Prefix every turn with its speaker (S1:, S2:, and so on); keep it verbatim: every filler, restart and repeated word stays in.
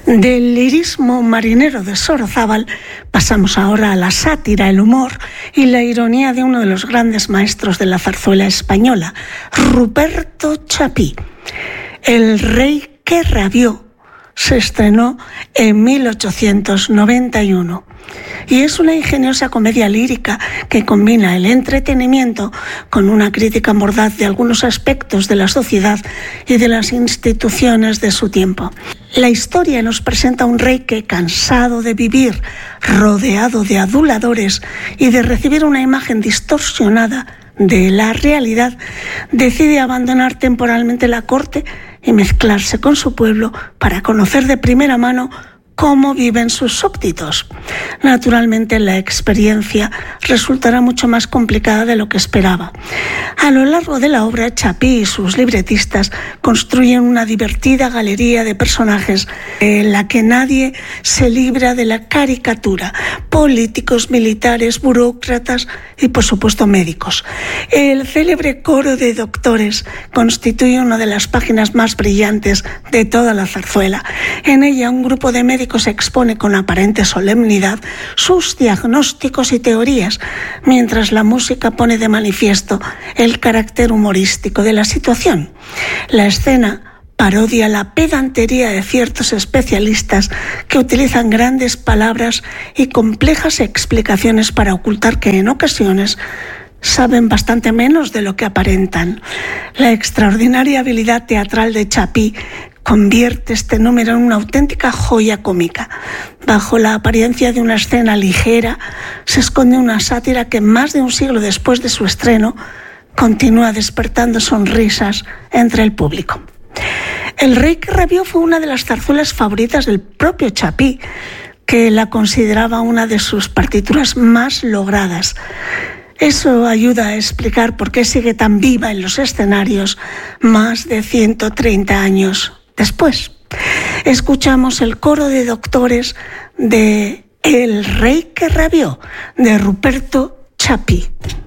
S1: Del lirismo marinero de Sorozábal pasamos ahora a la sátira, el humor y la ironía de uno de los grandes maestros de la zarzuela española, Ruperto Chapí. El rey que rabió se estrenó en mil ochocientos noventa y uno y es una ingeniosa comedia lírica que combina el entretenimiento con una crítica mordaz de algunos aspectos de la sociedad y de las instituciones de su tiempo. La historia nos presenta a un rey que, cansado de vivir rodeado de aduladores y de recibir una imagen distorsionada de la realidad, decide abandonar temporalmente la corte y mezclarse con su pueblo para conocer de primera mano cómo viven sus súbditos. Naturalmente, la experiencia resultará mucho más complicada de lo que esperaba. A lo largo de la obra, Chapí y sus libretistas construyen una divertida galería de personajes en la que nadie se libra de la caricatura: políticos, militares, burócratas y, por supuesto, médicos. El célebre coro de doctores constituye una de las páginas más brillantes de toda la zarzuela. En ella, un grupo de médicos se expone con aparente solemnidad sus diagnósticos y teorías, mientras la música pone de manifiesto el carácter humorístico de la situación. La escena parodia la pedantería de ciertos especialistas que utilizan grandes palabras y complejas explicaciones para ocultar que en ocasiones saben bastante menos de lo que aparentan. La extraordinaria habilidad teatral de Chapí convierte este número en una auténtica joya cómica. Bajo la apariencia de una escena ligera se esconde una sátira que, más de un siglo después de su estreno, continúa despertando sonrisas entre el público. El rey que rabió fue una de las zarzuelas favoritas del propio Chapí, que la consideraba una de sus partituras más logradas. Eso ayuda a explicar por qué sigue tan viva en los escenarios más de ciento treinta años después. Escuchamos el coro de doctores de El rey que rabió, de Ruperto Chapí.